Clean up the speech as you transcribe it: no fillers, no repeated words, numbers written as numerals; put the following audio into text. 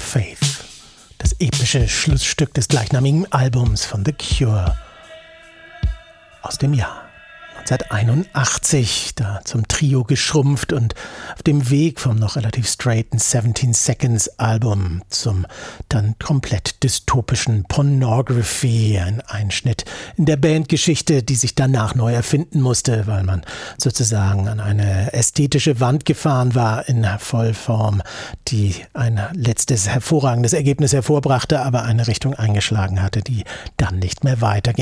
Faith, das epische Schlussstück des gleichnamigen Albums von The Cure aus dem Jahr 1981, da zum Trio geschrumpft und auf dem Weg vom noch relativ straighten 17 Seconds Album zum dann komplett dystopischen Pornography, ein Einschnitt in der Bandgeschichte, die sich danach neu erfinden musste, weil man sozusagen an eine ästhetische Wand gefahren war in Vollform, die ein letztes hervorragendes Ergebnis hervorbrachte, aber eine Richtung eingeschlagen hatte, die dann nicht mehr weiterging.